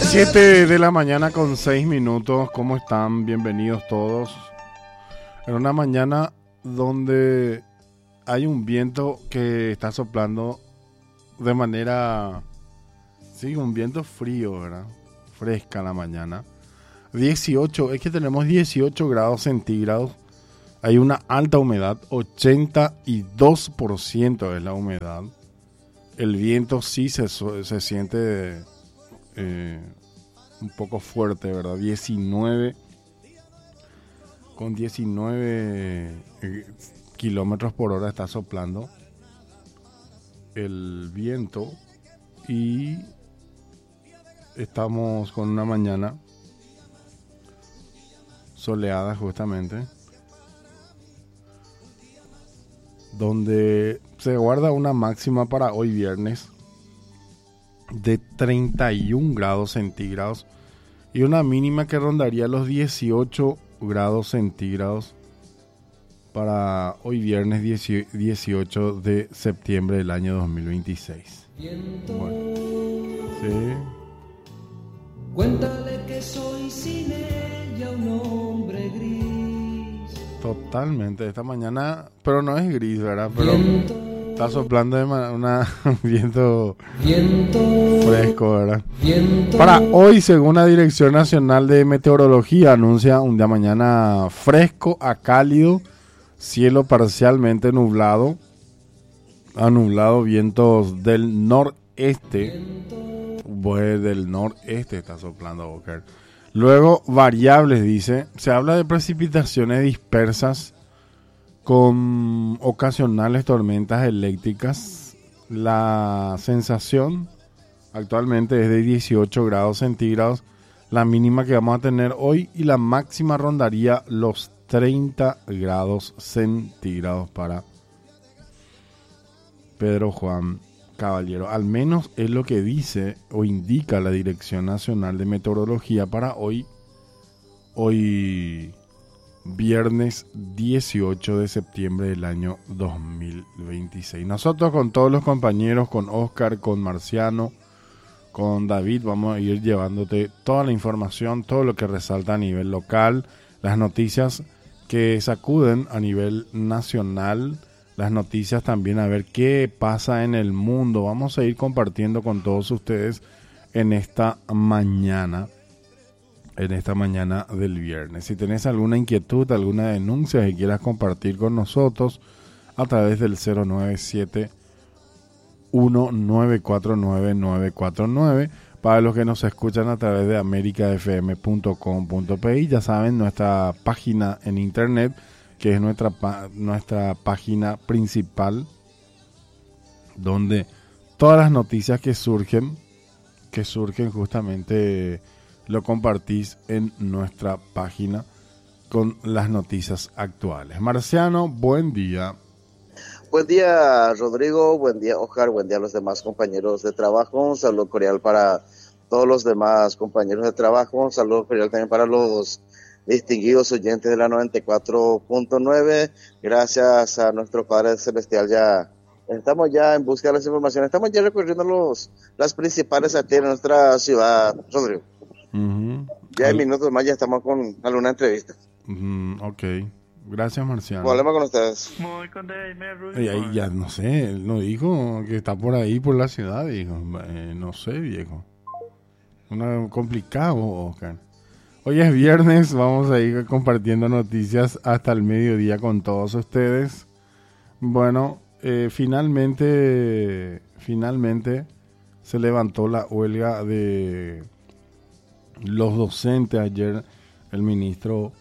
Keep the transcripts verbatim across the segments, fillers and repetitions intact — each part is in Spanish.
siete de la mañana con seis minutos. ¿Cómo están? Bienvenidos todos. En una mañana donde hay un viento que está soplando de manera... Sí, un viento frío, ¿verdad? Fresca la mañana. dieciocho, es que tenemos dieciocho grados centígrados. Hay una alta humedad, ochenta y dos por ciento es la humedad. El viento sí se, se siente eh, un poco fuerte, ¿verdad? diecinueve, con diecinueve eh, kilómetros por hora está soplando el viento y estamos con una mañana soleada justamente, donde se guarda una máxima para hoy viernes de treinta y un grados centígrados y una mínima que rondaría los dieciocho grados centígrados para hoy viernes dieciocho de septiembre del año dos mil veintiséis. Bueno, sí. Cuéntale que soy sin ella un hombre gris. Totalmente, esta mañana, pero no es gris, ¿verdad? Pero viento, está soplando de una, un viento, viento fresco, ¿verdad? Viento. Para hoy, según la Dirección Nacional de Meteorología, anuncia un día mañana fresco a cálido, cielo parcialmente nublado, a nublado, vientos del noreste, pues del noreste está soplando Boker. Luego, variables, dice, se habla de precipitaciones dispersas con ocasionales tormentas eléctricas. La sensación actualmente es de dieciocho grados centígrados, la mínima que vamos a tener hoy, y la máxima rondaría los treinta grados centígrados para Pedro Juan Caballero. Al menos es lo que dice o indica la Dirección Nacional de Meteorología para hoy, hoy viernes dieciocho de septiembre del año dos mil veintiséis. Nosotros con todos los compañeros, con Oscar, con Marciano, con David, vamos a ir llevándote toda la información, todo lo que resalta a nivel local, las noticias que sacuden a nivel nacional, las noticias también, a ver qué pasa en el mundo. Vamos a ir compartiendo con todos ustedes en esta mañana, en esta mañana del viernes. Si tenés alguna inquietud, alguna denuncia que quieras compartir con nosotros a través del cero nueve siete uno nueve cuatro nueve nueve cuatro nueve. Para los que nos escuchan a través de america f m punto com punto p i, ya saben, nuestra página en internet, que es nuestra, nuestra página principal, donde todas las noticias que surgen, que surgen justamente, lo compartís en nuestra página con las noticias actuales. Marciano, buen día. Buen día, Rodrigo, buen día, Oscar, buen día a los demás compañeros de trabajo, un saludo cordial para todos los demás compañeros de trabajo, un saludo cordial también para los distinguidos oyentes de la noventa y cuatro punto nueve. Gracias a nuestro Padre Celestial, ya estamos ya en busca de las informaciones, estamos ya recorriendo los las principales arterias de nuestra ciudad, Rodrigo. Uh-huh. Ya en minutos más ya estamos con alguna entrevista. Uh-huh. Ok, gracias, Marciano. Volvemos con ustedes. Muy contento, y ahí ya no sé, él no dijo que está por ahí por la ciudad, dijo, eh, no sé, viejo. Una complicado, Oscar. Hoy es viernes, vamos a ir compartiendo noticias hasta el mediodía con todos ustedes. Bueno, eh, finalmente, finalmente se levantó la huelga de los docentes. Ayer el ministro,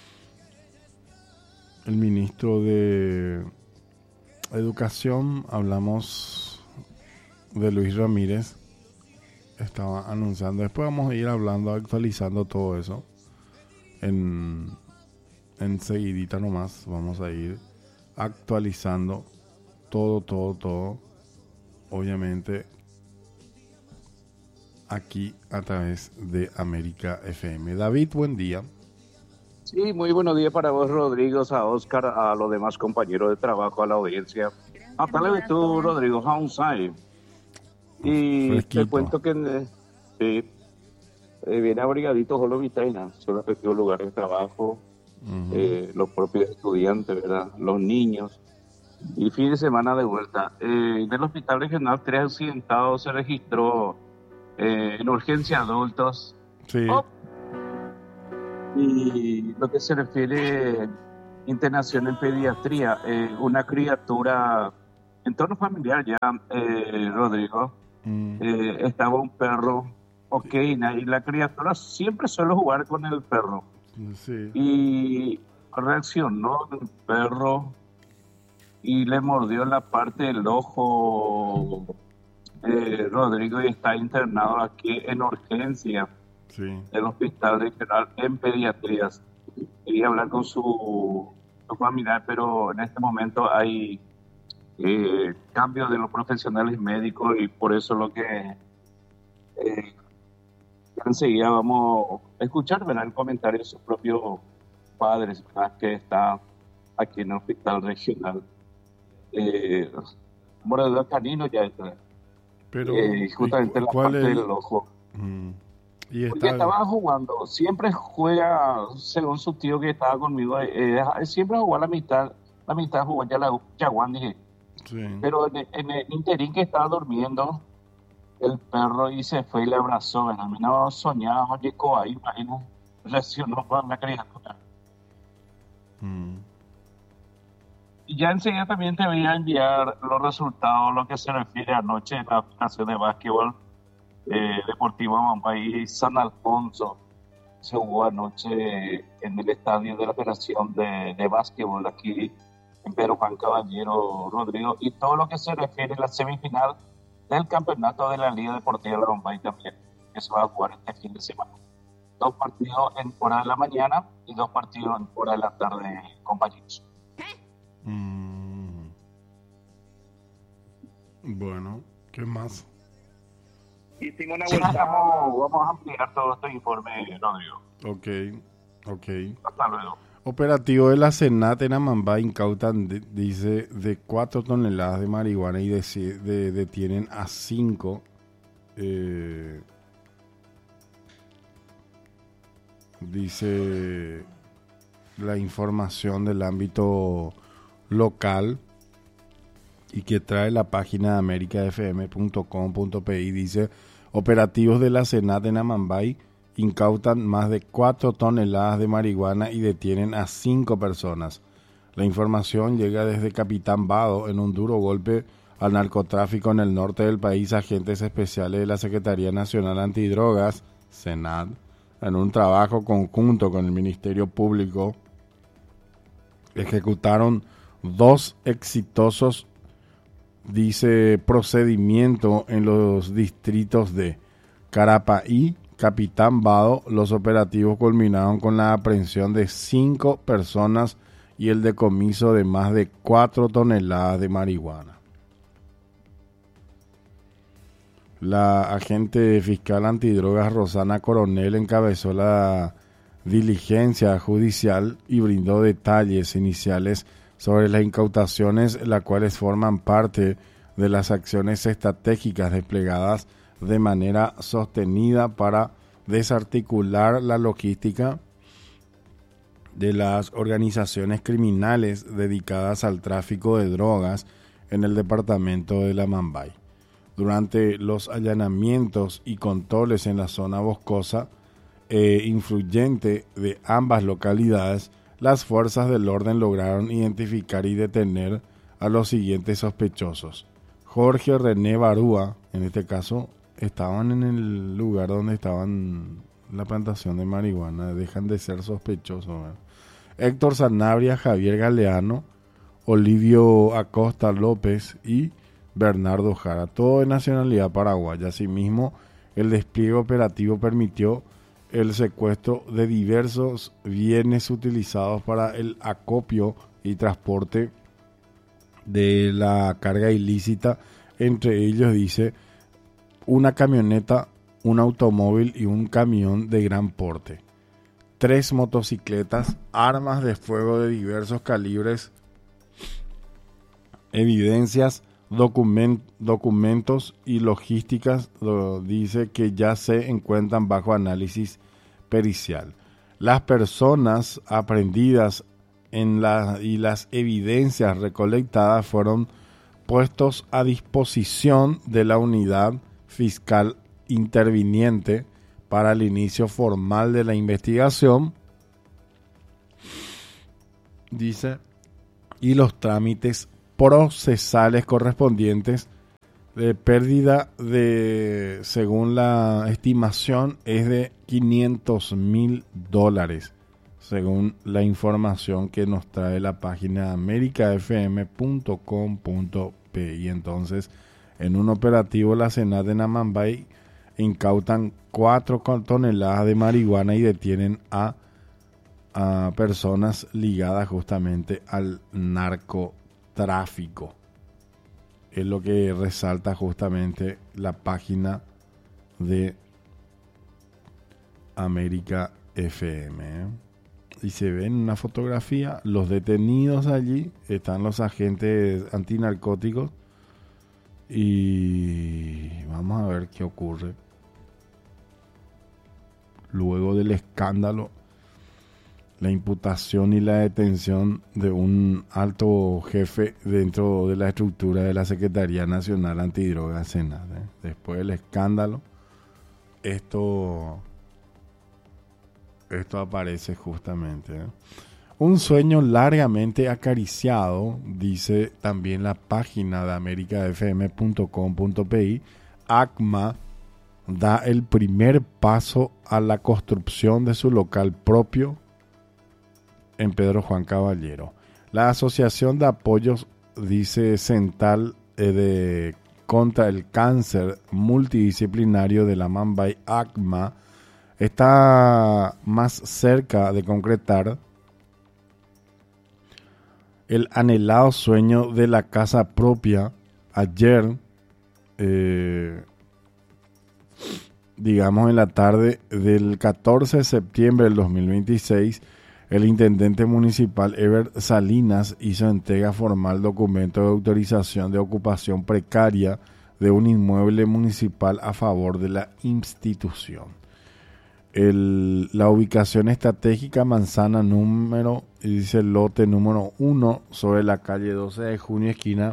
el ministro de Educación, hablamos de Luis Ramírez, estaba anunciando. Después vamos a ir hablando, actualizando todo eso. En, en seguidita nomás vamos a ir actualizando todo, todo, todo. Obviamente aquí a través de América F M. David, buen día. Sí, muy buenos días para vos, Rodrigo, a Oscar, a los demás compañeros de trabajo, a la audiencia. Hasta luego tú, Rodrigo, Hounside. Y fresquito. Te cuento que eh, eh, viene abrigaditos los vitainas, sus respectivos lugares de trabajo, Ujú. eh, los propios estudiantes, ¿verdad? Los niños. Y fin de semana de vuelta. Eh, en el Hospital Regional tres accidentados se registró eh, en urgencia adultos. Sí, Oh, y lo que se refiere a internación en pediatría, eh, una criatura, entorno familiar ya, eh, Rodrigo, mm, eh, estaba un perro, ok, na- y la criatura siempre suele jugar con el perro. sí, Y reaccionó el perro y le mordió la parte del ojo, eh, Rodrigo, y está internado aquí en urgencia sí. del Hospital Regional en pediatrías. Quería hablar con su, su familiar, pero en este momento hay eh, cambios de los profesionales médicos y por eso lo que eh, enseguida vamos a escuchar, ¿verdad? El comentario de sus propios padres, ¿verdad? Que está aquí en el Hospital Regional. Eh, Mordedor canino ya está. Pero, Eh, ¿y justamente cu- en la cuál parte es del el...? ojo. Mm, y Porque está... estaba jugando, siempre juega, según su tío que estaba conmigo, eh, siempre jugó a la mitad, la mitad jugó ya la Yaguán, dije. Sí. Pero en el, en el interín que estaba durmiendo, el perro y se fue y le abrazó, ¿verdad? A mí no soñaba, llegó ahí, imagino, reaccionó con la criatura. Mm, Y ya enseguida también te voy a enviar los resultados, lo que se refiere anoche en la clase de básquetbol eh, Deportivo Mambay San Alfonso. Se jugó anoche en el estadio de la Federación de, de Básquetbol aquí en Pedro Juan Caballero, Rodrigo, y todo lo que se refiere a la semifinal del campeonato de la Liga Deportiva de la Bombay también, que se va a jugar este fin de semana. Dos partidos en hora de la mañana y dos partidos en hora de la tarde, compañeros. mm. Bueno, ¿qué más? Hicimos una vuelta. Vamos, vamos a ampliar todo este informe, Rodrigo. Ok, ok. Hasta luego. Operativo de la Senat en Amambay incautan, de- dice, de cuatro toneladas de marihuana y deci- de- detienen a cinco. Eh, dice la información del ámbito local y que trae la página de america f m punto com punto p i. Dice, operativos de la Senat en Amambay incautan más de cuatro toneladas de marihuana y detienen a cinco personas. La información llega desde Capitán Vado en un duro golpe al narcotráfico en el norte del país. Agentes especiales de la Secretaría Nacional Antidrogas, Senat, en un trabajo conjunto con el Ministerio Público, ejecutaron dos exitosos, dice, procedimiento en los distritos de Carapaí, Capitán Vado. Los operativos culminaron con la aprehensión de cinco personas y el decomiso de más de cuatro toneladas de marihuana. La agente fiscal antidrogas Rosana Coronel encabezó la diligencia judicial y brindó detalles iniciales sobre las incautaciones, las cuales forman parte de las acciones estratégicas desplegadas de manera sostenida para desarticular la logística de las organizaciones criminales dedicadas al tráfico de drogas en el departamento de la Mambay. Durante los allanamientos y controles en la zona boscosa e influyente de ambas localidades, las fuerzas del orden lograron identificar y detener a los siguientes sospechosos. Jorge René Barúa, en este caso, estaban en el lugar donde estaban la plantación de marihuana, dejan de ser sospechosos, ¿verdad? Héctor Sanabria, Javier Galeano, Olivio Acosta López y Bernardo Jara, todo de nacionalidad paraguaya. Asimismo, el despliegue operativo permitió el secuestro de diversos bienes utilizados para el acopio y transporte de la carga ilícita, entre ellos, dice, una camioneta, un automóvil y un camión de gran porte, tres motocicletas, armas de fuego de diversos calibres, evidencias document, documentos y logísticas, lo, dice que ya se encuentran bajo análisis pericial. Las personas aprendidas en la, y las evidencias recolectadas fueron puestos a disposición de la unidad fiscal interviniente para el inicio formal de la investigación, dice, y los trámites procesales correspondientes. De pérdida de, según la estimación, es de quinientos mil dólares, según la información que nos trae la página america f m punto com punto p. Y entonces, en un operativo, la Senat de Namambay incautan cuatro toneladas de marihuana y detienen a, a personas ligadas justamente al narcotráfico. Es lo que resalta justamente la página de América F M. ¿eh? Y se ve en una fotografía los detenidos allí, están los agentes antinarcóticos y vamos a ver qué ocurre luego del escándalo, la imputación y la detención de un alto jefe dentro de la estructura de la Secretaría Nacional Antidrogas Senat. ¿eh? Después del escándalo, esto, esto aparece justamente. ¿eh? Un sueño largamente acariciado, dice también la página de america f m punto com punto p i. ACMA da el primer paso a la construcción de su local propio en Pedro Juan Caballero. La Asociación de Apoyos, dice, Central eh, de contra el Cáncer Multidisciplinario de la Mambay, ACMA, está más cerca de concretar el anhelado sueño de la casa propia. Ayer, eh, digamos en la tarde del catorce de septiembre del dos mil veintiséis, el intendente municipal Ever Salinas hizo entrega formal documento de autorización de ocupación precaria de un inmueble municipal a favor de la institución. El, la ubicación estratégica manzana número, dice el lote número uno, sobre la calle doce de junio, esquina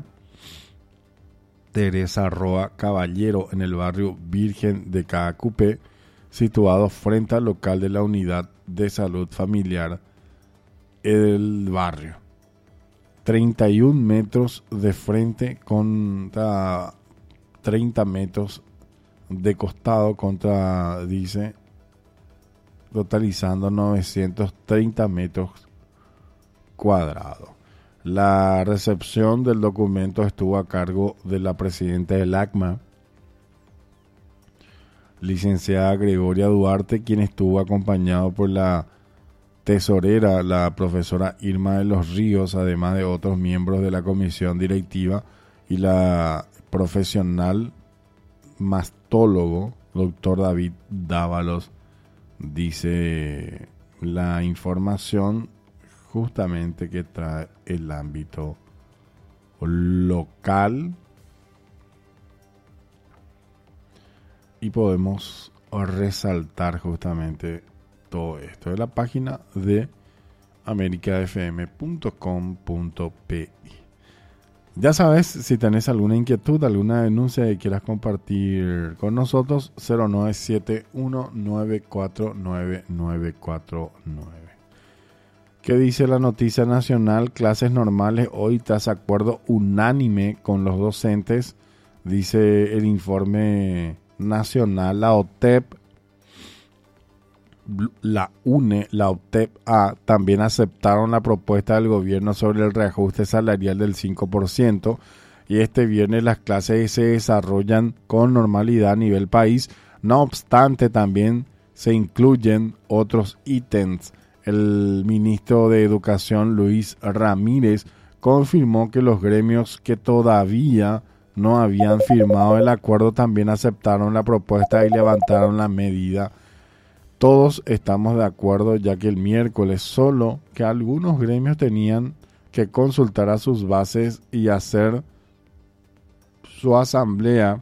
Teresa Roa Caballero, en el barrio Virgen de Caacupé, situado frente al local de la unidad de salud familiar del barrio. treinta y un metros de frente contra treinta metros de costado contra, dice, totalizando novecientos treinta metros cuadrados. La recepción del documento estuvo a cargo de la presidenta del ACMA, licenciada Gregoria Duarte, quien estuvo acompañado por la tesorera, la profesora Irma de los Ríos, además de otros miembros de la comisión directiva, y la profesional mastólogo, doctor David Dávalos, dice la información justamente que trae el ámbito local. Y podemos resaltar justamente todo esto de la página de america f m punto com punto p i. Ya sabes, si tenés alguna inquietud, alguna denuncia que quieras compartir con nosotros, cero nueve siete uno nueve cuatro nueve nueve cuatro nueve. ¿Qué dice la noticia nacional? Clases normales hoy tras acuerdo unánime con los docentes, dice el informe nacional. La O T E P, la U N E, la O T E P A también aceptaron la propuesta del gobierno sobre el reajuste salarial del cinco por ciento, y este viernes las clases se desarrollan con normalidad a nivel país. No obstante, también se incluyen otros ítems. El ministro de Educación, Luis Ramírez, confirmó que los gremios que todavía no habían firmado el acuerdo también aceptaron la propuesta y levantaron la medida. Todos estamos de acuerdo, ya que el miércoles solo que algunos gremios tenían que consultar a sus bases y hacer su asamblea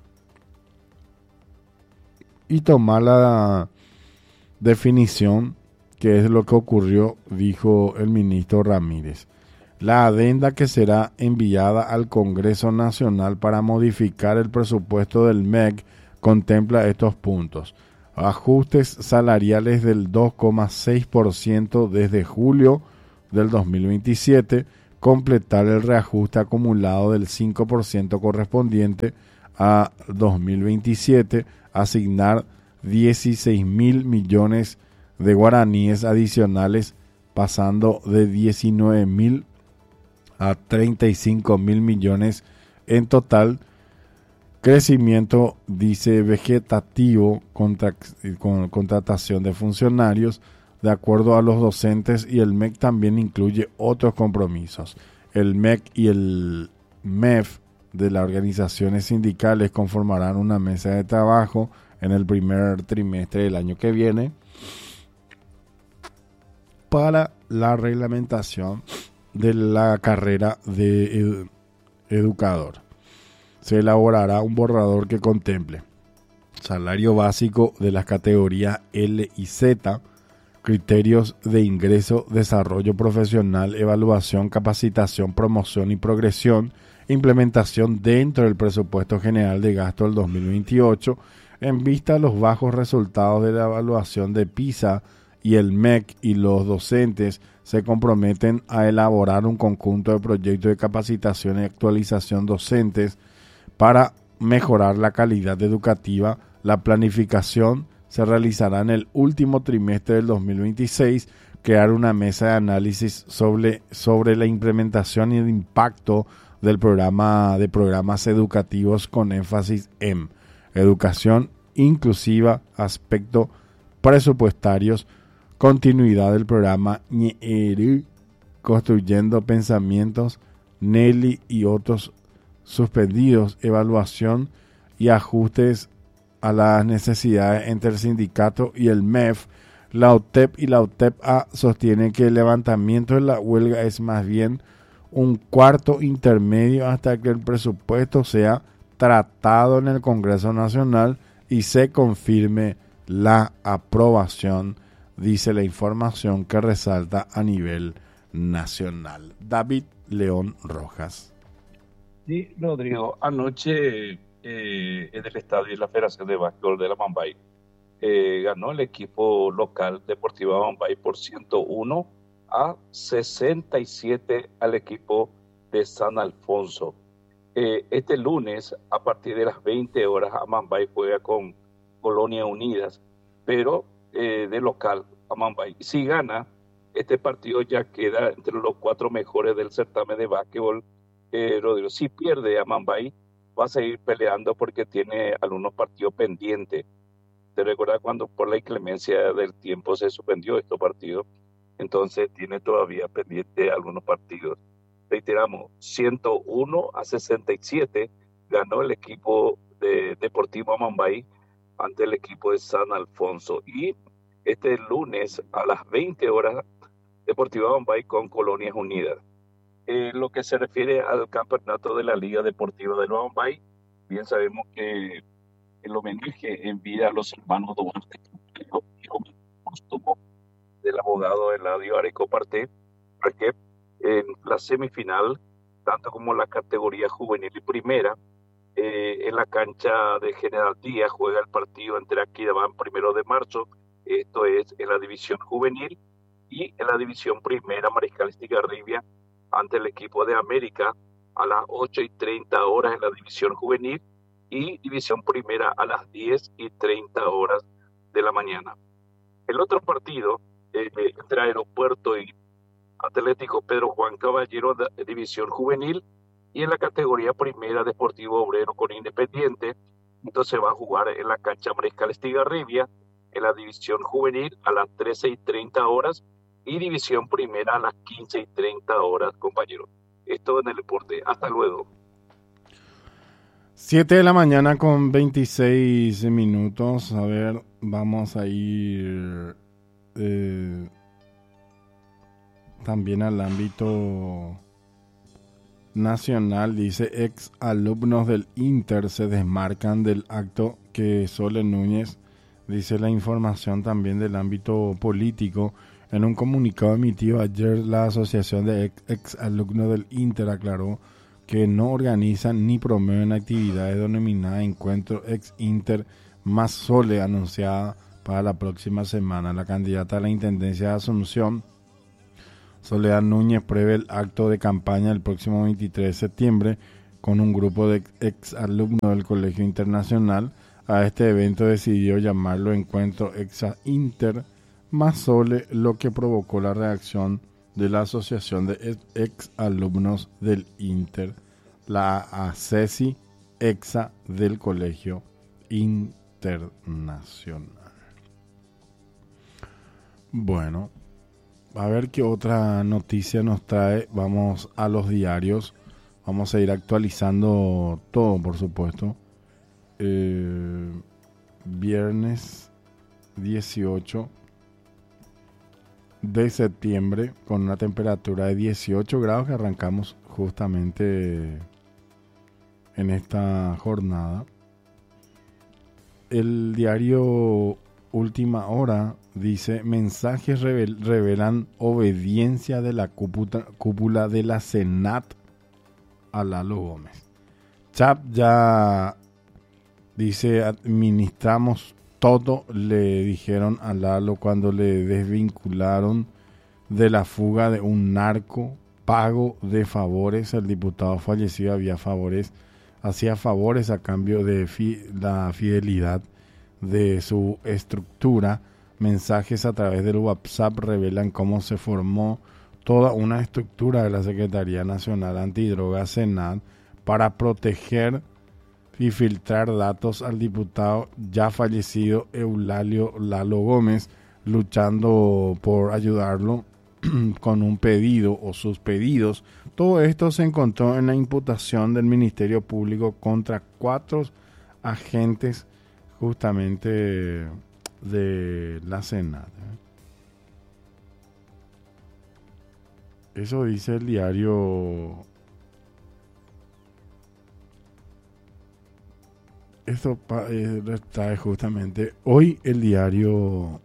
y tomar la definición, que es lo que ocurrió, dijo el ministro Ramírez. La adenda que será enviada al Congreso Nacional para modificar el presupuesto del M E C contempla estos puntos: ajustes salariales del dos coma seis por ciento desde julio del dos mil veintisiete, completar el reajuste acumulado del cinco por ciento correspondiente a dos mil veintisiete, asignar dieciséis mil millones de guaraníes adicionales, pasando de diecinueve mil a treinta y cinco mil millones en total. Crecimiento, dice, vegetativo, contra, con contratación de funcionarios de acuerdo a los docentes, y el M E C también incluye otros compromisos. El M E C y el M E F de las organizaciones sindicales conformarán una mesa de trabajo en el primer trimestre del año que viene para la reglamentación de la carrera de edu- educador. Se elaborará un borrador que contemple salario básico de las categorías L y Z, criterios de ingreso, desarrollo profesional, evaluación, capacitación, promoción y progresión, implementación dentro del presupuesto general de gasto del dos mil veintiocho, en vista de los bajos resultados de la evaluación de PISA, y el M E C y los docentes se comprometen a elaborar un conjunto de proyectos de capacitación y actualización docentes para mejorar la calidad educativa. La planificación se realizará en el último trimestre del dos mil veintiséis, crear una mesa de análisis sobre, sobre la implementación y el impacto del programa de programas educativos con énfasis en educación inclusiva, aspectos presupuestarios, continuidad del programa Ñeeri, construyendo pensamientos, Nelly y otros suspendidos, evaluación y ajustes a las necesidades entre el sindicato y el M E F. La U T E P y la U T E P A sostienen que el levantamiento de la huelga es más bien un cuarto intermedio hasta que el presupuesto sea tratado en el Congreso Nacional y se confirme la aprobación, dice la información que resalta a nivel nacional. David León Rojas. Sí, Rodrigo, anoche eh, en el estadio de la Federación de Básquetbol de la Mambay eh, ganó el equipo local Deportiva Mambay por ciento uno a sesenta y siete al equipo de San Alfonso. Eh, este lunes, a partir de las veinte horas, Amambay juega con Colonia Unidas, pero eh, de local Amambay. Si gana, este partido ya queda entre los cuatro mejores del certamen de básquetbol. Eh, Rodrigo, si pierde Amambay, va a seguir peleando porque tiene algunos partidos pendientes. ¿Te recuerdas cuando por la inclemencia del tiempo se suspendió estos partidos? Entonces tiene todavía pendiente algunos partidos. Reiteramos, ciento uno a sesenta y siete ganó el equipo de Deportivo Amambay ante el equipo de San Alfonso. Y este lunes a las veinte horas, Deportivo Amambay con Colonias Unidas. Eh, lo que se refiere al campeonato de la Liga Deportiva de Amambay, bien sabemos que el homenaje en vida a los hermanos Duarte, póstumo del abogado Eladio Areco Parté, porque en la semifinal, tanto como la categoría juvenil y primera, eh, en la cancha de General Díaz juega el partido entre Aquidabán primero de marzo, esto es en la división juvenil, y en la división primera Mariscal Estigarribia ante el equipo de América a las ocho y treinta horas en la división juvenil, y división primera a las diez y treinta horas de la mañana. El otro partido eh, entre Aeropuerto y Atlético Pedro Juan Caballero de división juvenil, y en la categoría primera Deportivo Obrero con Independiente, entonces va a jugar en la cancha Mariscal Estigarribia en la división juvenil a las trece y treinta horas y división primera a las quince y treinta horas, compañeros. Esto en el deporte. Hasta luego. siete de la mañana con veintiséis minutos. A ver, vamos a ir eh, también al ámbito Nacional dice: ex alumnos del Inter se desmarcan del acto que Sole Núñez. Dice la información también del ámbito político. En un comunicado emitido ayer, la Asociación de ex, ex alumnos del Inter aclaró que no organizan ni promueven actividades denominadas Encuentro Ex Inter más Sole, anunciada para la próxima semana. La candidata a la Intendencia de Asunción, Soledad Núñez, prevé el acto de campaña el próximo veintitrés de septiembre con un grupo de ex alumnos del Colegio Internacional. A este evento decidió llamarlo Encuentro Exa Inter más Sole, lo que provocó la reacción de la Asociación de Ex Alumnos del Inter, la ACESI Exa del Colegio Internacional. Bueno, a ver qué otra noticia nos trae. Vamos a los diarios. Vamos a ir actualizando todo, por supuesto. Eh, viernes dieciocho de septiembre, con una temperatura de dieciocho grados, que arrancamos justamente en esta jornada. El diario Última Hora dice: mensajes revel- revelan obediencia de la cúpula, cúpula de la Senat a Lalo Gómez. Chap ya dice: administramos todo, le dijeron a Lalo cuando le desvincularon de la fuga de un narco, pago de favores. El diputado fallecido había favores, hacía favores a cambio de fi- la fidelidad de su estructura. Mensajes a través del WhatsApp revelan cómo se formó toda una estructura de la Secretaría Nacional Antidrogas Senat para proteger y filtrar datos al diputado ya fallecido Eulalio Lalo Gómez, luchando por ayudarlo con un pedido o sus pedidos. Todo esto se encontró en la imputación del Ministerio Público contra cuatro agentes justamente de la Senat. Eso dice el diario. Esto eh, trae justamente hoy el diario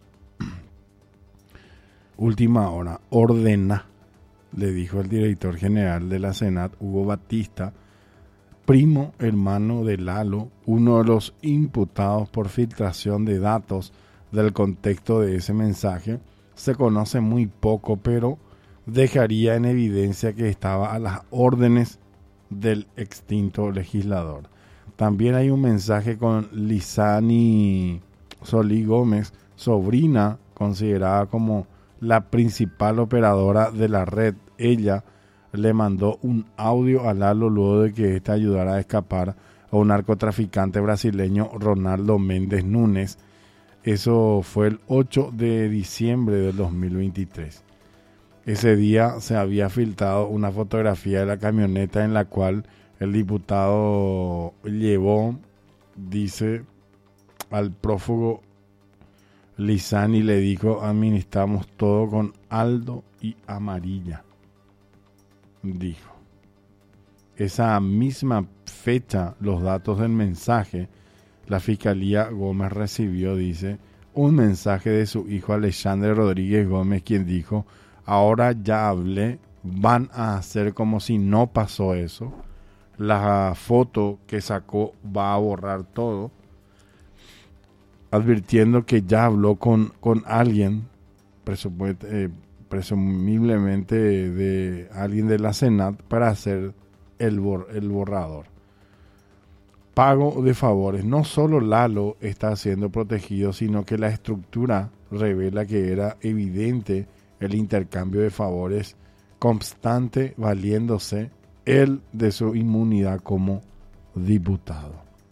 Última Hora. Ordena, le dijo el director general de la Senat, Hugo Batista, primo hermano de Lalo, uno de los imputados por filtración de datos. Del contexto de ese mensaje se conoce muy poco, pero dejaría en evidencia que estaba a las órdenes del extinto legislador. También hay un mensaje con Lizani Solís Gómez, sobrina considerada como la principal operadora de la red. Ella le mandó un audio a Lalo luego de que éste ayudara a escapar a un narcotraficante brasileño, Ronaldo Méndez Núñez. Eso fue el ocho de diciembre del dos mil veintitrés. Ese día se había filtrado una fotografía de la camioneta en la cual el diputado llevó, dice, al prófugo Lizani, le dijo: administramos todo con Aldo y amarilla, dijo. Esa misma fecha, los datos del mensaje, la Fiscalía Gómez recibió, dice, un mensaje de su hijo Alexandre Rodríguez Gómez, quien dijo: ahora ya hablé, van a hacer como si no pasó eso. La foto que sacó va a borrar todo, advirtiendo que ya habló con, con alguien, eh, presumiblemente de alguien de la Senat, para hacer el, bor, el borrador. Pago de favores. No solo Lalo está siendo protegido, sino que la estructura revela que era evidente el intercambio de favores constante, valiéndose él de su inmunidad como diputado.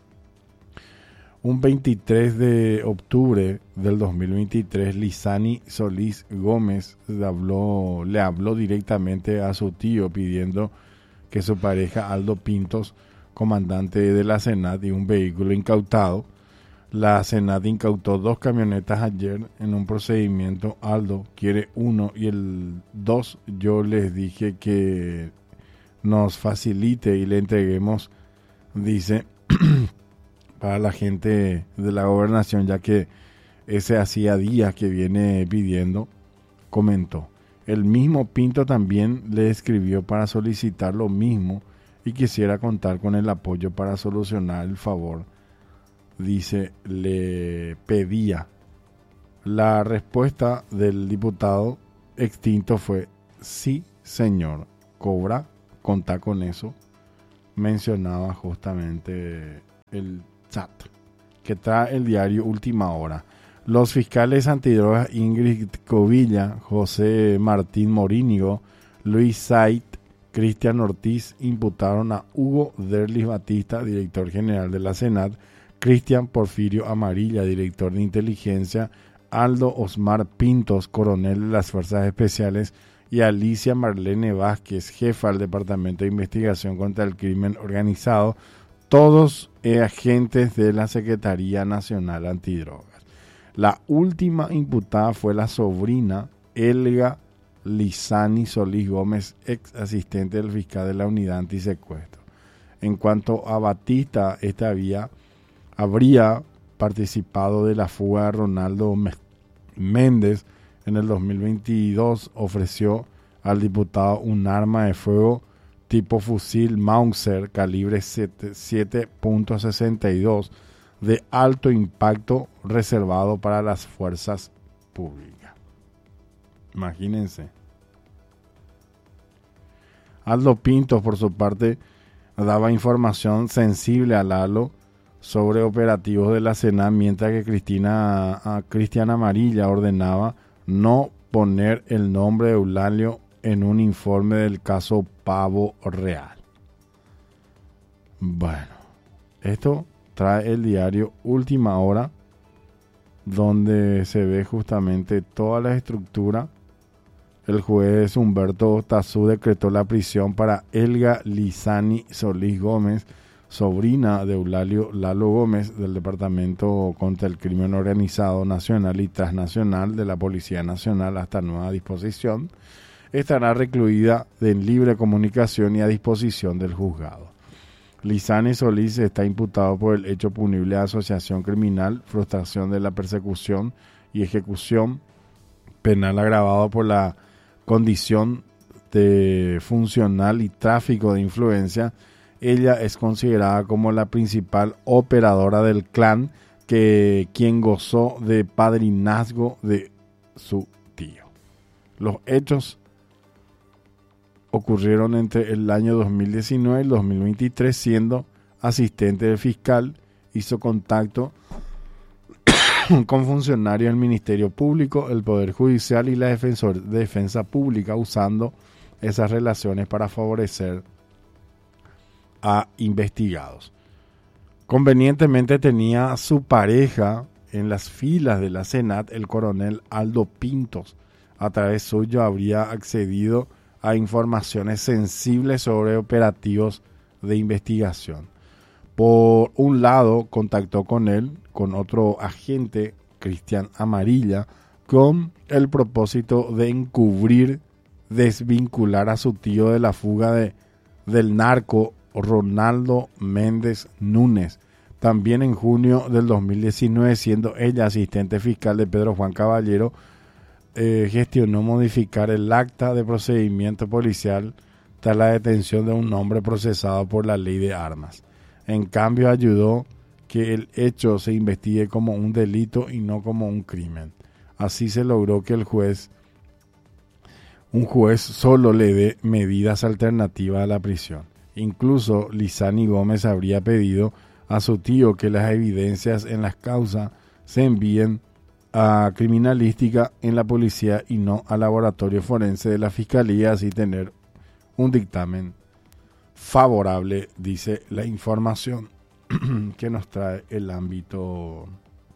Un veintitrés de octubre del dos mil veintitrés, Lizani Solís Gómez le habló, le habló directamente a su tío pidiendo que su pareja Aldo Pintos, comandante de la Senat, y un vehículo incautado. La Senat incautó dos camionetas ayer en un procedimiento. Aldo quiere uno y el dos. Yo les dije que nos facilite y le entreguemos, dice, para la gente de la gobernación, ya que ese hacía días que viene pidiendo, comentó. El mismo Pinto también le escribió para solicitar lo mismo y quisiera contar con el apoyo para solucionar el favor. Dice, le pedía. La respuesta del diputado extinto fue, sí, señor, cobra, contá con eso. Mencionaba justamente el chat que trae el diario Última Hora. Los fiscales antidrogas Ingrid Covilla, José Martín Morínigo, Luis Sait, Cristian Ortiz imputaron a Hugo Derlis Batista, director general de la Senat, Cristian Porfirio Amarilla, director de inteligencia, Aldo Osmar Pintos, coronel de las Fuerzas Especiales, y Alicia Marlene Vázquez, jefa del Departamento de Investigación contra el Crimen Organizado, todos eh, agentes de la Secretaría Nacional Antidrogas. La última imputada fue la sobrina Elga Lizani Solís Gómez, ex asistente del fiscal de la Unidad Antisecuestro. En cuanto a Batista, esta había, habría participado de la fuga de Ronaldo Méndez en el dos mil veintidós, ofreció al diputado un arma de fuego tipo fusil Mauser calibre siete punto sesenta y dos de alto impacto reservado para las fuerzas públicas. Imagínense. Aldo Pintos, por su parte, daba información sensible a Lalo sobre operativos de la Senat, mientras que Cristina, a Cristian Amarilla ordenaba no poner el nombre de Eulalio en un informe del caso Pavo Real. Bueno, esto trae el diario Última Hora, donde se ve justamente toda la estructura. El juez Humberto Tazú decretó la prisión para Elga Lizani Solís Gómez, sobrina de Eulalio Lalo Gómez, del Departamento contra el Crimen Organizado Nacional y Transnacional de la Policía Nacional, hasta nueva disposición. Estará recluida en libre comunicación y a disposición del juzgado. Lizani Solís está imputado por el hecho punible de asociación criminal, frustración de la persecución y ejecución penal agravado por la condición de funcional y tráfico de influencia. Ella es considerada como la principal operadora del clan, que quien gozó de padrinazgo de su tío. Los hechos ocurrieron entre el año dos mil diecinueve y el dos mil veintitrés. Siendo asistente del fiscal, hizo contacto con funcionarios del Ministerio Público, el Poder Judicial y la Defensor, Defensa Pública, usando esas relaciones para favorecer a investigados. Convenientemente tenía a su pareja en las filas de la Senat, el coronel Aldo Pintos. A través suyo habría accedido a informaciones sensibles sobre operativos de investigación. Por un lado, contactó con él, con otro agente, Cristian Amarilla, con el propósito de encubrir, desvincular a su tío de la fuga de, del narco Ronaldo Méndez Núñez. También en junio del dos mil diecinueve, siendo ella asistente fiscal de Pedro Juan Caballero, eh, gestionó modificar el acta de procedimiento policial tras la detención de un hombre procesado por la ley de armas. En cambio, ayudó que el hecho se investigue como un delito y no como un crimen. Así se logró que el juez, un juez solo le dé medidas alternativas a la prisión. Incluso Lizani Gómez habría pedido a su tío que las evidencias en las causas se envíen a criminalística en la policía y no al laboratorio forense de la fiscalía, así tener un dictamen favorable, dice la información que nos trae el ámbito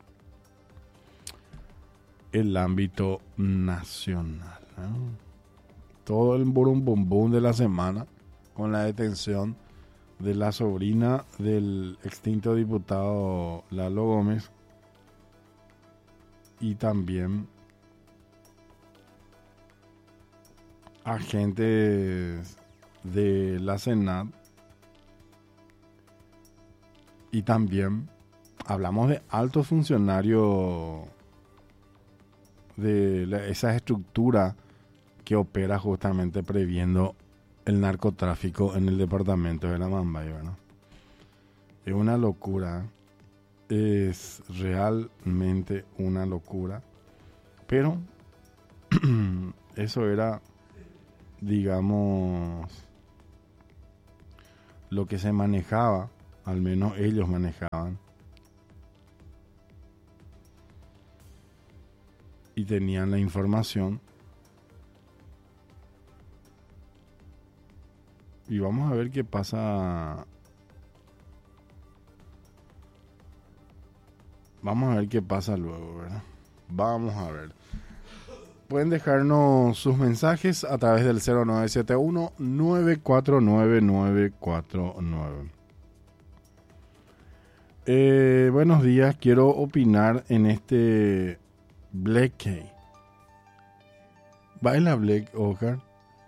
el ámbito nacional, ¿no? Todo el burum bum bum de la semana con la detención de la sobrina del extinto diputado Lalo Gómez y también agentes de la Senat. Y también hablamos de altos funcionarios de la, esa estructura que opera justamente previendo el narcotráfico en el departamento de la Mambay, ¿verdad? Es una locura, es realmente una locura, pero eso era, digamos, lo que se manejaba, al menos ellos manejaban, y tenían la información. Y vamos a ver qué pasa. Vamos a ver qué pasa luego, ¿verdad? Vamos a ver. Pueden dejarnos sus mensajes a través del cero nueve siete uno, nueve cuatro nueve, nueve cuatro nueve. Eh, buenos días, quiero opinar en este Black Key. ¿Baila Black, Oscar?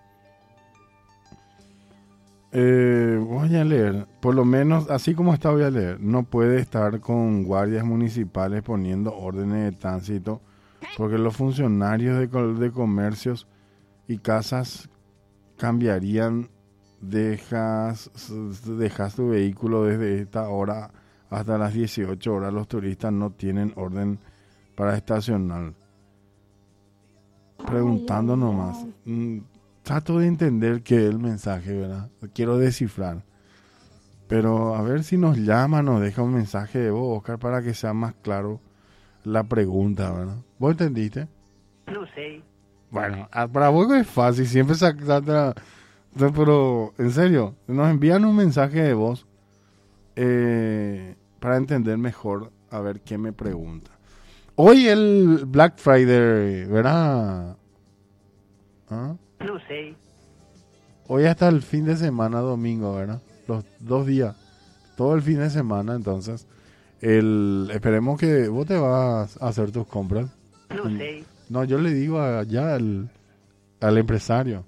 Eh, voy a leer, por lo menos así como está voy a leer. No puede estar con guardias municipales poniendo órdenes de tránsito porque los funcionarios de, de comercios y casas cambiarían. Dejas, dejas tu vehículo desde esta hora hasta las dieciocho horas. Los turistas no tienen orden para estacionar. Preguntando nomás. Mm, trato de entender qué es el mensaje, ¿verdad? Quiero descifrar. Pero a ver si nos llama, nos deja un mensaje de voz, Oscar, para que sea más claro la pregunta, ¿verdad? ¿Vos entendiste? No sé. Bueno, para vos es fácil, siempre se trata... Pero, en serio, nos envían un mensaje de voz eh, para entender mejor, a ver qué me pregunta. Hoy el Black Friday, ¿verdad? ¿Ah? No sé. Hoy hasta el fin de semana, domingo, ¿verdad? Los dos días, todo el fin de semana, entonces. El, esperemos que vos te vas a hacer tus compras. No sé. No, yo le digo allá al, al empresario.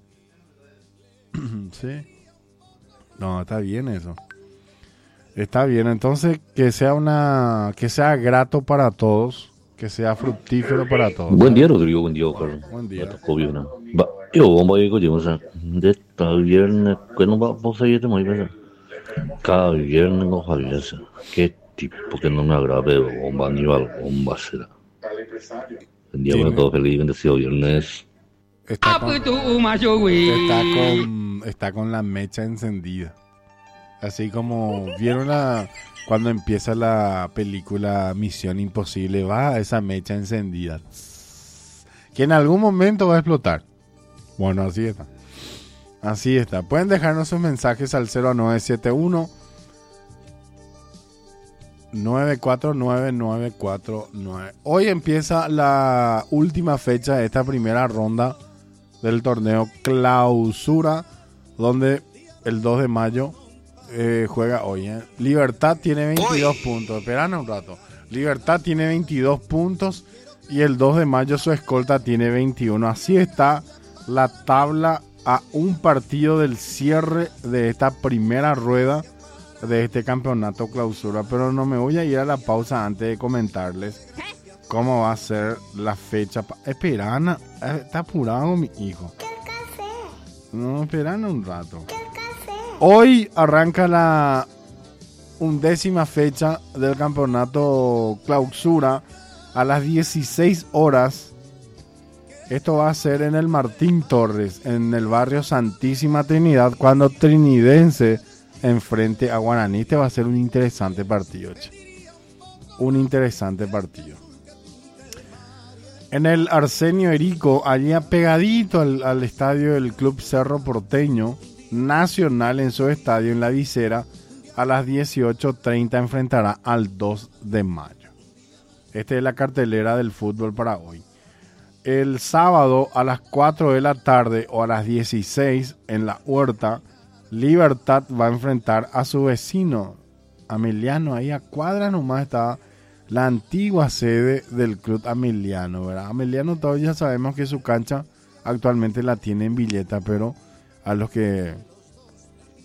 Sí. No, está bien eso. Está bien, entonces que sea una, que sea grato para todos, que sea fructífero para todos. Buen día, Rodrigo, buen día, Oscar. Buen día. Kobiuna. Ba, yo bomba digo yo, o sea, de esta viernes, que no va a seguir este muy bien. Cada viernes no Javier, qué tipo que no me agrade bomba ni bomba será. Buen día, para todos, feliz bendecido viernes. Está con, está con está con la mecha encendida. Así como vieron la cuando empieza la película Misión Imposible, va esa mecha encendida que en algún momento va a explotar. Bueno, así está. Así está. Pueden dejarnos sus mensajes al cero nueve siete uno, nueve cuatro nueve, nueve cuatro nueve. Hoy empieza la última fecha de esta primera ronda del torneo Clausura, donde el dos de mayo eh, juega hoy. ¿eh? Libertad tiene veintidós puntos. Esperan un rato. Libertad tiene veintidós puntos y el dos de mayo su escolta tiene veintiuno. Así está la tabla a un partido del cierre de esta primera rueda de este campeonato Clausura. Pero no me voy a ir a la pausa antes de comentarles cómo va a ser la fecha. Pa- espera, Ana, eh, está apurado mi hijo. No, esperan un rato. Hoy arranca la undécima fecha del campeonato Clausura a las dieciséis horas. Esto va a ser en el Martín Torres, en el barrio Santísima Trinidad, cuando Trinidense enfrente a Guaraní. Este va a ser un interesante partido, che. Un interesante partido. En el Arsenio Erico, allá pegadito al, al estadio del Club Cerro Porteño, Nacional en su estadio en La Visera, a las dieciocho treinta enfrentará al dos de mayo. Esta es la cartelera del fútbol para hoy. El sábado a las cuatro de la tarde o a las dieciséis en La Huerta, Libertad va a enfrentar a su vecino Ameliano. Ahí a cuadra nomás está la antigua sede del club Ameliano, ¿verdad? Ameliano todos ya sabemos que su cancha actualmente la tiene en Villeta, pero a los que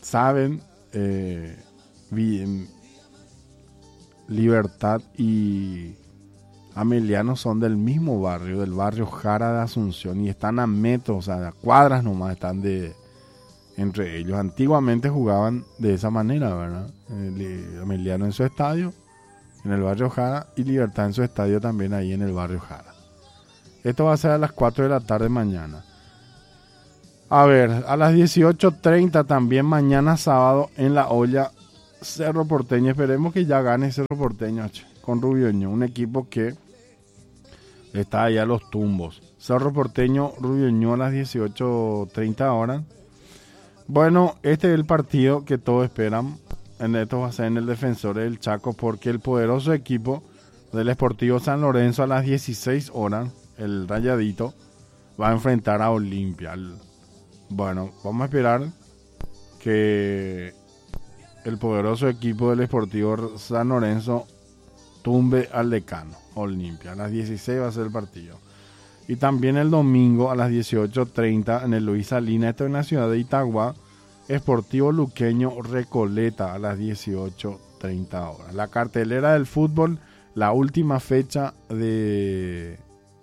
saben, eh, vi- Libertad y Ameliano son del mismo barrio, del barrio Jara de Asunción, y están a metros, o sea, a cuadras nomás están de entre ellos. Antiguamente jugaban de esa manera, ¿verdad? El, Ameliano en su estadio, en el barrio Jara, y Libertad en su estadio también ahí en el barrio Jara. Esto va a ser a las cuatro de la tarde mañana. A ver, a las dieciocho treinta también mañana sábado en La Olla, Cerro Porteño. Esperemos que ya gane Cerro Porteño, che, con Rubioño, un equipo que está allá a los tumbos. Cerro Porteño, Rubioño a las dieciocho treinta horas. Bueno, este es el partido que todos esperan. En esto va a ser en el Defensor del Chaco, porque el poderoso equipo del Sportivo San Lorenzo a las dieciséis horas, el Rayadito, va a enfrentar a Olimpia. Bueno, vamos a esperar que el poderoso equipo del Sportivo San Lorenzo tumbe al Decano, Olimpia. A las dieciséis va a ser el partido. Y también el domingo a las dieciocho treinta en el Luis Salinas, esto en la ciudad de Itagua, Sportivo Luqueño Recoleta a las dieciocho treinta horas. La cartelera del fútbol, la última fecha de,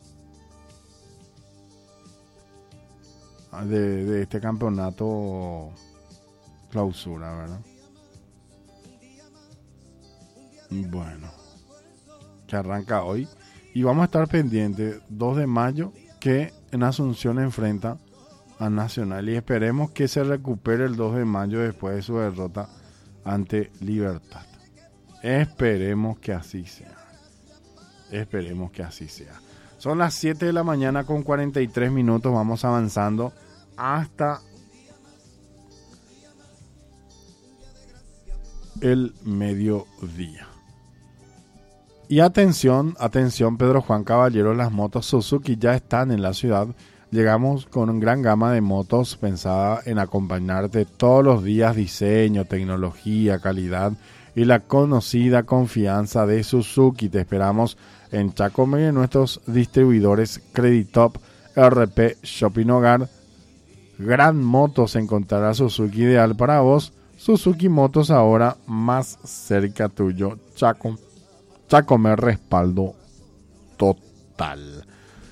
de, de este campeonato clausura, ¿verdad? Bueno, que arranca hoy. Y vamos a estar pendientes dos de mayo, que en Asunción enfrenta a Nacional. Y esperemos que se recupere el dos de mayo después de su derrota ante Libertad. Esperemos que así sea. Esperemos que así sea. Son las siete de la mañana con cuarenta y tres minutos. Vamos avanzando hasta el mediodía. Y atención, atención Pedro Juan Caballero, las motos Suzuki ya están en la ciudad. Llegamos con una gran gama de motos pensada en acompañarte todos los días, diseño, tecnología, calidad y la conocida confianza de Suzuki. Te esperamos en Chacomé y en nuestros distribuidores Creditop, R P Shopping Hogar. Gran Motos encontrará Suzuki ideal para vos. Suzuki Motos ahora más cerca tuyo. Chaco. Chacomé, respaldo total.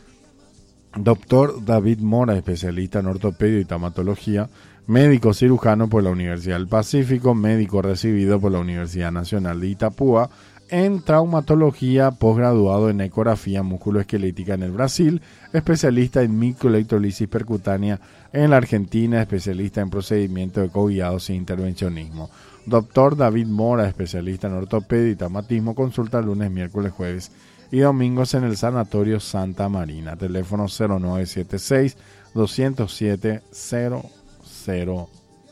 Doctor David Mora, especialista en ortopedia y traumatología, médico cirujano por la Universidad del Pacífico, médico recibido por la Universidad Nacional de Itapúa en traumatología, posgraduado en ecografía musculoesquelética en el Brasil, especialista en microelectrolisis percutánea en la Argentina, especialista en procedimientos ecoguiados e intervencionismo. Doctor David Mora, especialista en ortopedia y traumatismo, consulta lunes, miércoles, jueves y domingos en el Sanatorio Santa Marina. Teléfono cero nueve siete seis, dos cero siete, cero cero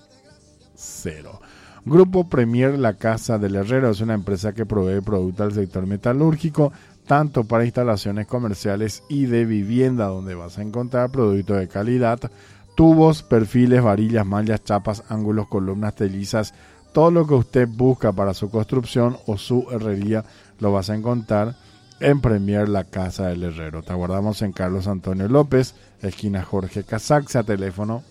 cero. Grupo Premier La Casa del Herrero es una empresa que provee productos al sector metalúrgico, tanto para instalaciones comerciales y de vivienda, donde vas a encontrar productos de calidad, tubos, perfiles, varillas, mallas, chapas, ángulos, columnas, telizas. Todo lo que usted busca para su construcción o su herrería lo vas a encontrar en Premier La Casa del Herrero. Te aguardamos en Carlos Antonio López, esquina Jorge Casaxa, teléfono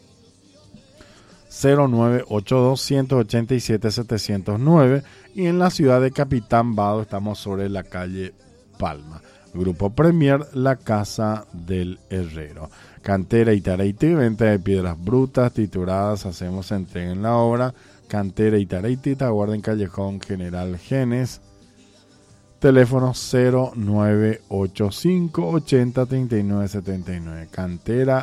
cero nueve ocho dos, uno ocho siete, siete cero nueve, y en la ciudad de Capitán Vado estamos sobre la calle Palma. Grupo Premier La Casa del Herrero. Cantera Itaraiti, venta de piedras brutas, trituradas, hacemos entrega en la obra. Cantera Itaraiti, te aguarda en Callejón General Genes. Teléfono cero nueve ocho cinco, ochenta, treinta y nueve, setenta y nueve. Cantera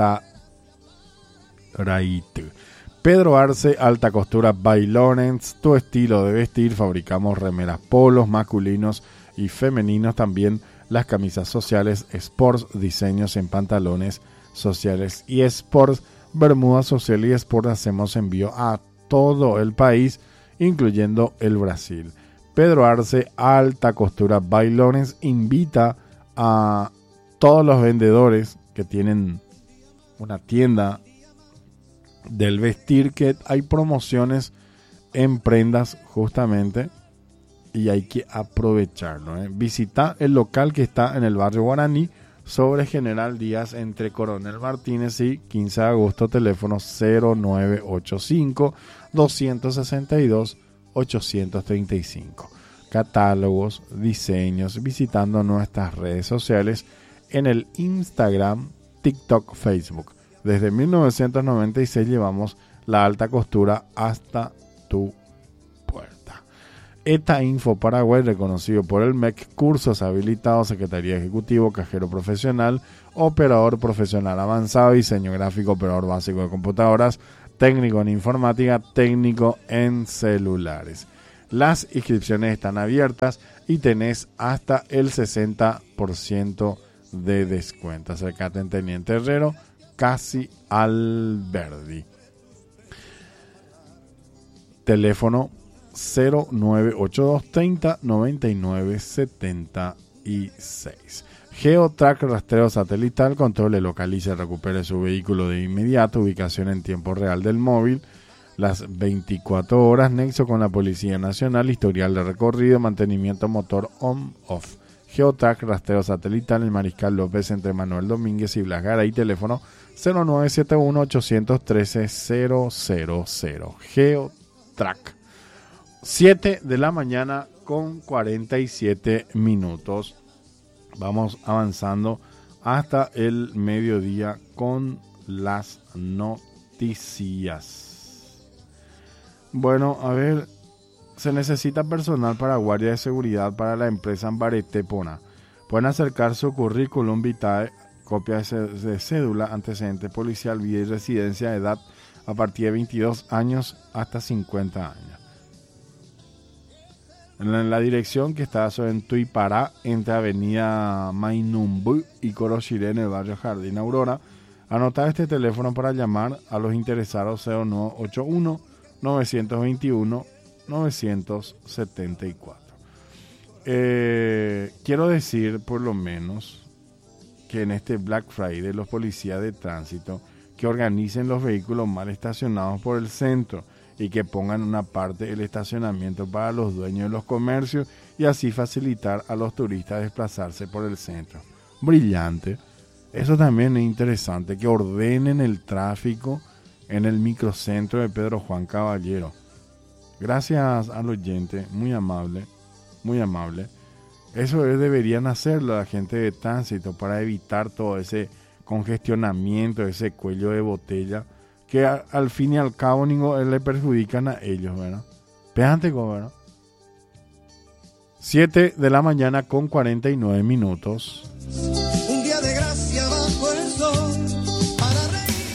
Itaraiti. Pedro Arce, Alta Costura by Lawrence, tu estilo de vestir. Fabricamos remeras polos masculinos y femeninos, también las camisas sociales, sports, diseños en pantalones sociales y sports, bermudas social y sport. Hacemos envío a todo el país, incluyendo el Brasil. Pedro Arce, Alta Costura by Lawrence, invita a todos los vendedores que tienen una tienda del vestir que hay promociones en prendas justamente y hay que aprovecharlo, ¿eh? Visita el local que está en el barrio Guaraní, sobre General Díaz entre Coronel Martínez y quince de agosto, teléfono cero nueve ocho cinco, dos seis dos, ocho tres cinco. Catálogos, diseños, visitando nuestras redes sociales en el Instagram, TikTok, Facebook. Desde mil novecientos noventa y seis llevamos la alta costura hasta tu puerta. ETA Info Paraguay, reconocido por el M E C, cursos habilitados, Secretaría Ejecutivo, Cajero Profesional, Operador Profesional Avanzado, Diseño Gráfico, Operador Básico de Computadoras, Técnico en Informática, Técnico en Celulares. Las inscripciones están abiertas y tenés hasta el sesenta por ciento de descuento. Acercate en Teniente Herrero, casi Alberdi. Teléfono cero nueve ocho dos treinta noventa y nueve setenta y seis. Geotrack, rastreo satelital, controle, localice, recupere su vehículo de inmediato, ubicación en tiempo real del móvil, las veinticuatro horas, nexo con la Policía Nacional, historial de recorrido, mantenimiento motor on-off. Geotrack, rastreo satelital, el Mariscal López entre Manuel Domínguez y Blas Garay, teléfono cero nueve siete uno ocho uno tres cero cero cero. Geotrack. siete de la mañana con cuarenta y siete minutos. Vamos avanzando hasta el mediodía con las noticias. Bueno, a ver, se necesita personal para guardia de seguridad para la empresa Ambarete Pona. Pueden acercar su currículum vitae, copia de cédula, antecedente policial, vida y residencia, edad a partir de veintidós años hasta cincuenta años. En la, en la dirección que está en Tuipará, entre Avenida Mainumbu y Corochiré, en el barrio Jardín Aurora. Anotar este teléfono para llamar a los interesados: cero nueve ocho uno, nueve dos uno, nueve siete cuatro. Eh, quiero decir, por lo menos, que en este Black Friday los policías de tránsito que organicen los vehículos mal estacionados por el centro y que pongan una parte el estacionamiento para los dueños de los comercios y así facilitar a los turistas desplazarse por el centro. Brillante. Eso también es interesante, que ordenen el tráfico en el microcentro de Pedro Juan Caballero. Gracias al oyente, muy amable, muy amable. Eso deberían hacerlo la gente de tránsito para evitar todo ese congestionamiento, ese cuello de botella que a, al fin y al cabo ningo, le perjudican a ellos, ¿verdad? Pégate, ¿verdad? siete de la mañana con cuarenta y nueve minutos. Un día de gracia bajo el sol para reír.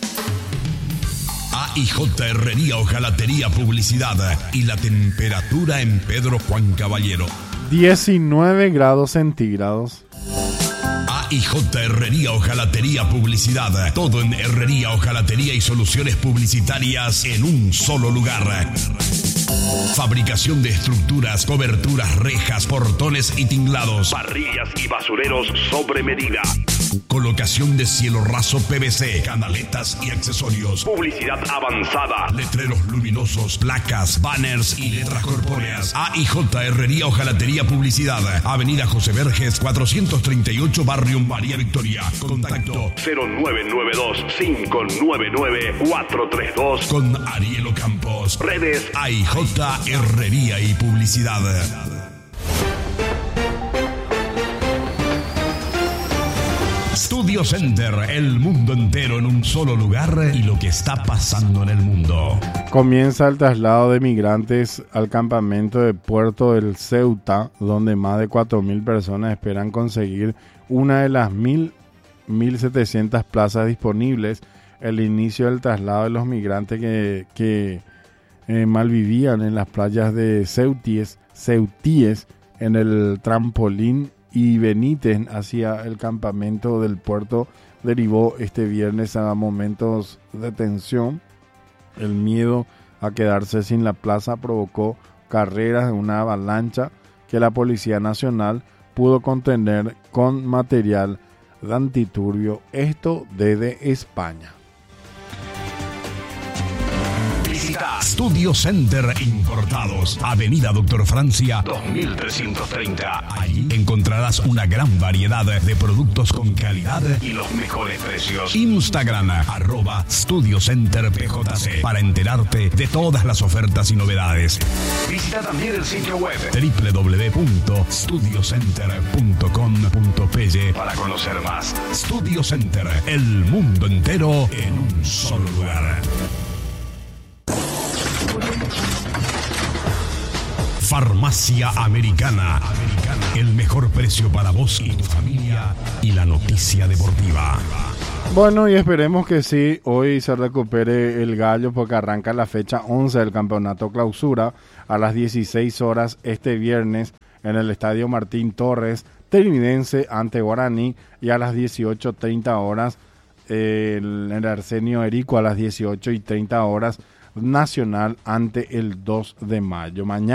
A I J Herrería, Hojalatería, Publicidad y la temperatura en Pedro Juan Caballero. diecinueve grados centígrados. A I J Herrería, Hojalatería, Publicidad. Todo en herrería, hojalatería y soluciones publicitarias en un solo lugar. Fabricación de estructuras, coberturas, rejas, portones y tinglados. Parrillas y basureros sobre medida. Colocación de cielo raso P V C, canaletas y accesorios. Publicidad avanzada. Letreros luminosos, placas, banners y letras corpóreas. A I J Herrería, Hojalatería, Publicidad. Avenida José Verges, cuatrocientos treinta y ocho, Barrio María Victoria. Contacto cero nueve nueve dos, cinco nueve nueve, cuatro tres dos con Ariel Campos. Redes A I J Herrería y Publicidad. Studio Center, el mundo entero en un solo lugar y lo que está pasando en el mundo. Comienza el traslado de migrantes al campamento de Puerto del Ceuta, donde más de cuatro mil personas esperan conseguir una de las mil setecientas plazas disponibles. El inicio del traslado de los migrantes que, que eh, malvivían en las playas de Ceutíes, Ceutíes, en el Trampolín y Benítez hacia el campamento del puerto derivó este viernes a momentos de tensión. El miedo a quedarse sin la plaza provocó carreras de una avalancha que la Policía Nacional pudo contener con material antiturbio, esto desde España. Visita Studio Center Importados, Avenida Doctor Francia dos mil trescientos treinta. Allí encontrarás una gran variedad de productos con calidad y los mejores precios. Instagram, arroba Studio Center P J C, para enterarte de todas las ofertas y novedades. Visita también el sitio web doble u doble u doble u punto studio center punto com punto p y para conocer más. Studio Center, el mundo entero en un solo lugar. Farmacia Americana. El mejor precio para vos y tu familia y la noticia deportiva. Bueno, y esperemos que sí, hoy se recupere el Gallo porque arranca la fecha once del campeonato clausura a las dieciséis horas este viernes en el Estadio Martín Torres, Trinitense ante Guaraní, y a las dieciocho treinta horas eh, el, el Arsenio Erico, a las dieciocho y treinta horas Nacional ante el dos de mayo. Mañana